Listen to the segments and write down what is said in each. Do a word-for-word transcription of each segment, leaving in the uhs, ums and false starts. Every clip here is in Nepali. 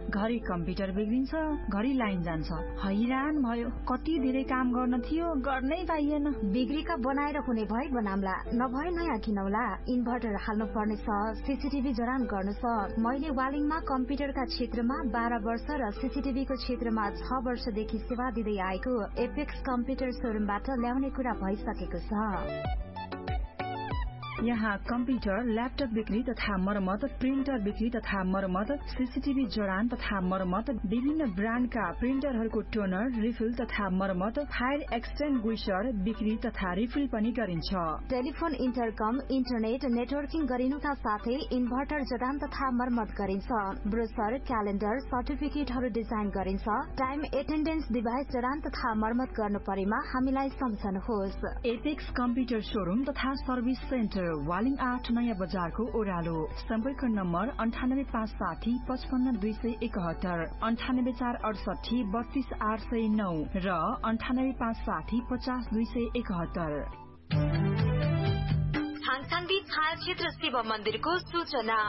घरि कम्प्युटर बिग्रिन्छ, घरि लाइन जान्छ। हैरान भयो, कति धेरै काम गर्न थियो, गर्नै पाइएन। बिग्रीका बनाएर हुने भई बनाम्ला, नभए नयाँ किनौला। इन्भर्टर हाल्नु पर्नेछ, सीसीटीभी जडान गर्नु छ। मैले वालिङमा कम्प्युटरका क्षेत्रमा बाह्र वर्ष र सीसीटीभीको क्षेत्रमा छ वर्षदेखि सेवा दिँदै आएको एपेक्स कम्प्युटर शोरूमबाट ल्याउने कुरा भइसकेको छ। यहाँ कम्प्युटर, ल्यापटप बिक्री तथा मरम्मत, प्रिन्टर बिक्री तथा मरम्मत, सीसीटीभी जडान तथा मरम्मत, विभिन्न ब्रान्डका प्रिन्टरहरूको टोनर, रिफिल तथा मरम्मत, फायर एक्सटिङ्ग्विशर बिक्री तथा रिफिल पनि गरिन्छ। टेलिफोन, इन्टरकम, इन्टरनेट नेटवर्किङ गरिनुका साथै इन्भर्टर जडान तथा मरम्मत गरिन्छ। ब्रोशर, क्यालेन्डर, सर्टिफिकेटहरू डिजाइन गरिन्छ। टाइम एटेन्डेन्स डिभाइस जडान तथा मरम्मत गर्नु परेमा हामीलाई सम्झनुहोस्। एपेक्स कम्प्युटर शोरूम तथा सर्भिस सेन्टर, वालिङ आठ नयाँ बजारको ओह्रालो। सम्पर्क नम्बर अन्ठानब्बे पाँच साठी पचपन्न दुई सय एकहत्तर, अन्ठानब्बे चार अडसठी बत्तीस आठ सय नौ र अन्ठानब्बे पाँच साठी पचास दुई सय एकहत्तर। छाङछाङदी छाया क्षेत्र शिव मन्दिरको सूचना।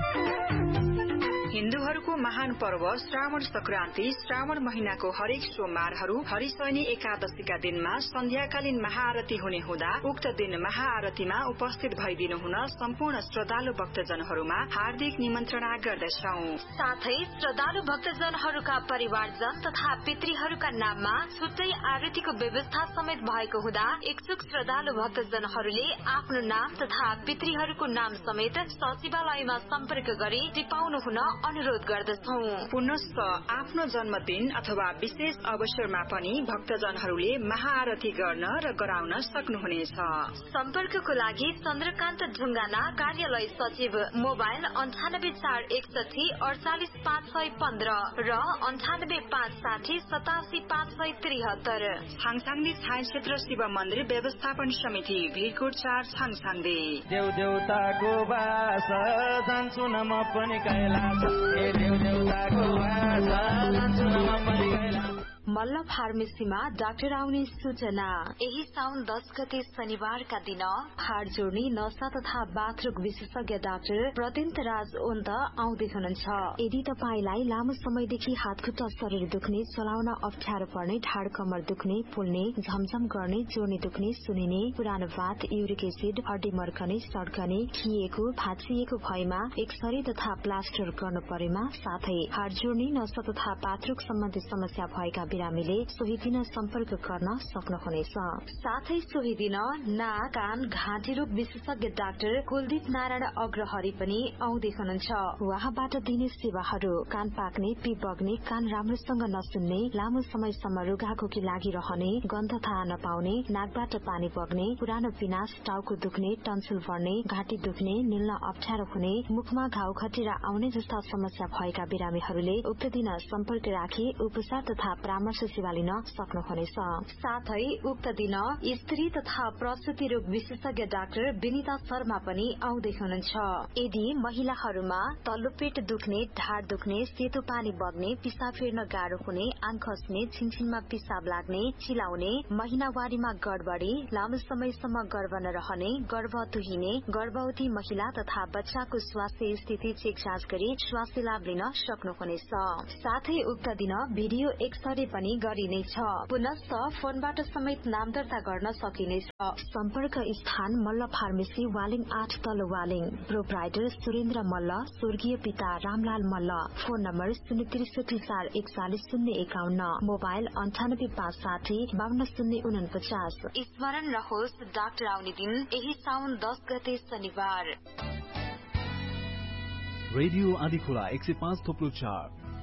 हिन्दूहरूको महान पर्व श्रावण संक्रान्ति श्रावण महिनाको हरेक सोमबारहरू हरिशयनी एकादशीका दिनमा सन्ध्याकालीन महाआरती हुने हुँदा उक्त दिन महाआरतीमा उपस्थित भइदिनु हुन सम्पूर्ण श्रद्धालु भक्तजनहरूमा हार्दिक निमन्त्रणा गर्दछौ। साथै श्रद्धालु भक्तजनहरूका परिवारजन तथा पितृहरूका नाममा छुट्टै आरतीको व्यवस्था समेत भएको हुँदा इच्छुक श्रद्धालु भक्तजनहरूले आफ्नो नाम तथा पितृहरूको नाम समेत सचिवालयमा सम्पर्क गरी टिपाउनु हुन अनुरोध गर्दछौ। पुनश्च आफ्नो जन्मदिन अथवा विशेष अवसरमा पनि भक्तजनहरूले महाआरती गर्न र गराउन सक्नुहुनेछ। सम्पर्कको लागि चन्द्रकान्त ढुङ्गाना कार्यालय सचिव, मोबाइल अन्ठानब्बे चार एकसठी अडचालिस पाँच सय पन्ध्र र अन्ठानब्बे पाँच साठी सतासी पाँच सय त्रिहत्तर। छाङछाङदी छाया क्षेत्र शिव मन्दिर व्यवस्थापन समिति, भिरकोट चार, छाङछाङदी। देव देवताको बास जान्छु न म पनि कैलाश, ए देव देवताको बास जान्छु न म पनि कैलाश। मल्ल फार्मेसीमा डाक्टर आउने सूचना। यही साउन दस गते शनिबारका दिन हाड जोड्ने, नसा तथा बाथरोग विशेषज्ञ डाक्टर प्रत्यन्त राज ओन्त आउँदै हुनुहुन्छ। यदि तपाईलाई लामो समयदेखि हातखुट्टा शरीर दुख्ने, चलाउन अप्ठ्यारो पर्ने, ढाड कमर दुख्ने, फुल्ने, झमझम गर्ने, जोर्नी दुख्ने, सुनिने, पुरानो भात, युरिक एसिड, हड्डी मर्कने, सड्कने, खिएको, भाँचिएको भएमा एक्सरे तथा प्लास्टर गर्नु परेमा, साथै हाड जोड्ने, नसा तथा बाथरोग सम्बन्धी समस्या भएका बिरामीले सोही दिन सम्पर्क गर्न सक्नुहुनेछ। साथै सोही दिन नाक, कान, घाँटी रोग विशेषज्ञ डाक्टर कुलदीप नारायण अग्रहरी पनि आउँदै हुनुहुन्छ। उहाँबाट दिने सेवाहरू कान पाक्ने, पिप बग्ने, कान राम्रोसँग नसुन्ने, लामो समयसम्म रुघाखोकी लागिरहने, गन्ध थाहा नपाउने, नाकबाट पानी बग्ने, पुरानो पिनास, टाउको दुख्ने, टन्सिल बढ्ने, घाँटी दुख्ने, निल्न अप्ठ्यारो हुने, मुखमा घाउ खटिरा आउने जस्ता समस्या भएका बिरामीहरूले उक्त दिन सम्पर्क राखी उपचार तथा परामर्श सेवा लिन सक्नुहुनेछ। साथै उक्त दिन स्त्री तथा प्रसुति रोग विशेषज्ञ डाक्टर विनिता शर्मा पनि आउँदै हुनुहुन्छ। यदि महिलाहरूमा तल्लो पेट दुख्ने, ढाड दुख्ने, सेतो पानी बग्ने, पिसाब फेर्न गाह्रो हुने, आङ खस्ने, छिनछिनमा पिसाब लाग्ने, चिलाउने, महिनावारीमा गडबडी, लामो समयसम्म गर्भ नरहने, गर्भ तुहिने, गर्भवती महिला तथा बच्चाको स्वास्थ्य स्थिति चेक जाँच गरी स्वास्थ्य लाभ लिन सक्नुहुनेछ। साथै उक्त दिन भिडियो एक्सरे पनि गरिनेछ। पुनश्च फोनबाट समेत नाम दर्ता गर्न सकिनेछ। सम्पर्क स्थान मल्ल फार्मेसी, वालिङ आठ तल वालिङ। प्रोप्राइटर सुरेन्द्र मल्ल, स्वर्गीय पिता रामलाल मल्ल। फोन नम्बर शून्य त्रिसठी चार एकचालिस शून्य एकाउन्न, मोबाइल अन्ठानब्बे पाँच साठी बावन्न शून्य उनपचास। स्मरण रहोस्, डाक्टर आउने दिन यही साउन दस गते शनिबार। रेडियो आदिखोला एक सय पाँच थोप्लो चार